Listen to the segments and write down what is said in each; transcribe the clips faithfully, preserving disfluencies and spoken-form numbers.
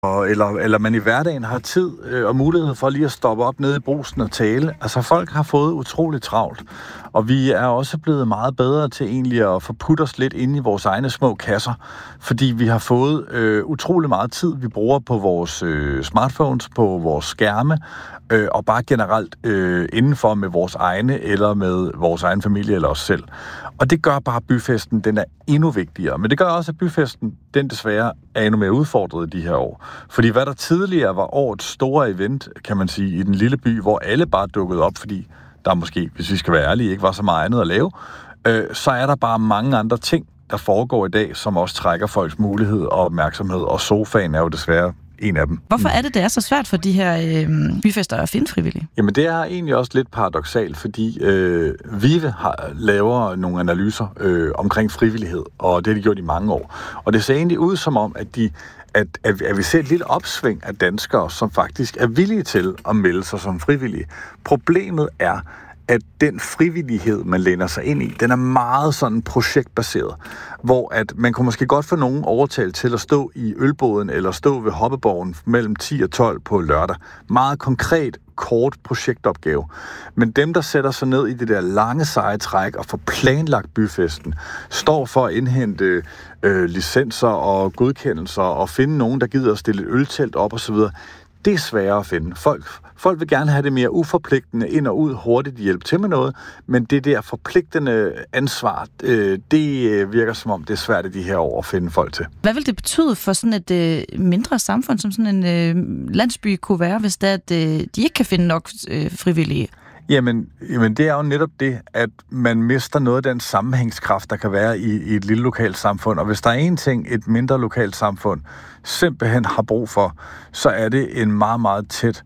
Og, eller, eller man i hverdagen har tid øh, og mulighed for lige at stoppe op nede i Brugsen og tale. Altså folk har fået utroligt travlt, og vi er også blevet meget bedre til egentlig at forputte os lidt ind i vores egne små kasser, fordi vi har fået øh, utrolig meget tid, vi bruger på vores øh, smartphones, på vores skærme, øh, og bare generelt øh, indenfor med vores egne, eller med vores egen familie, eller os selv. Og det gør bare, at byfesten den er endnu vigtigere. Men det gør også, at byfesten den desværre er endnu mere udfordret de her år. Fordi hvad der tidligere var årets store event, kan man sige, i den lille by, hvor alle bare dukkede op, fordi der måske, hvis vi skal være ærlige, ikke var så meget andet at lave, øh, så er der bare mange andre ting, der foregår i dag, som også trækker folks mulighed og opmærksomhed, og sofaen er jo desværre en af dem. Hvorfor er det, det er så svært for de her øh, byfester at finde frivillige? Jamen det er egentlig også lidt paradoksalt, fordi øh, VIVE har, laver nogle analyser øh, omkring frivillighed, og det har de gjort i mange år. Og det ser egentlig ud som om, at de At, at, at vi ser et lille opsving af danskere, som faktisk er villige til at melde sig som frivillige. Problemet er, at den frivillighed, man læner sig ind i, den er meget sådan projektbaseret, hvor at man kunne måske godt få nogen overtalt til at stå i ølbåden eller stå ved hoppeborgen mellem ti og tolv på lørdag. Meget konkret, kort projektopgave. Men dem, der sætter sig ned i det der lange seje træk og får planlagt byfesten, står for at indhente øh, licenser og godkendelser og finde nogen, der gider at stille et øltelt op osv., det er sværere at finde. Folk, folk vil gerne have det mere uforpligtende, ind og ud, hurtigt hjælpe til med noget, men det der forpligtende ansvar, øh, det virker som om, det er svært i de her år at finde folk til. Hvad vil det betyde for sådan et øh, mindre samfund, som sådan en øh, landsby kunne være, hvis det er, at øh, de ikke kan finde nok øh, frivillige? Jamen, jamen, det er jo netop det, at man mister noget af den sammenhængskraft, der kan være i, i et lille lokalt samfund. Og hvis der er en ting, et mindre lokalt samfund simpelthen har brug for, så er det en meget, meget tæt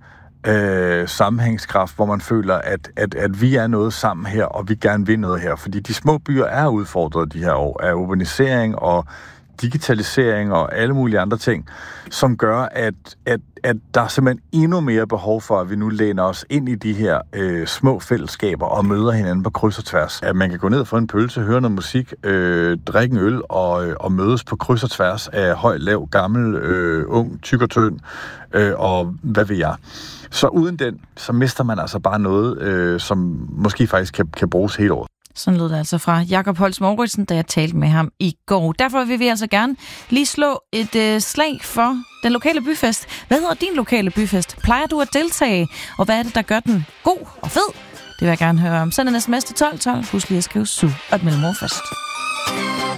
øh, sammenhængskraft, hvor man føler, at, at, at vi er noget sammen her, og vi gerne vil noget her. Fordi de små byer er udfordret de her år af urbanisering og digitalisering og alle mulige andre ting, som gør, at, at, at der er simpelthen endnu mere behov for, at vi nu læner os ind i de her øh, små fællesskaber og møder hinanden på kryds og tværs. At man kan gå ned og få en pølse, høre noget musik, øh, drikke en øl og, og mødes på kryds og tværs af høj, lav, gammel, øh, ung, tyk og tynd, øh, og hvad ved jeg. Så uden den, så mister man altså bare noget, øh, som måske faktisk kan, kan bruges hele året. Sådan lød det altså fra Jakob Holst Mouritsen, da jeg talte med ham i går. Derfor vil vi altså gerne lige slå et øh, slag for den lokale byfest. Hvad hedder din lokale byfest? Plejer du at deltage? Og hvad er det, der gør den god og fed? Det vil jeg gerne høre om. Send en sms til tolv tolv. Husk lige at skrive S U og et mellemord først.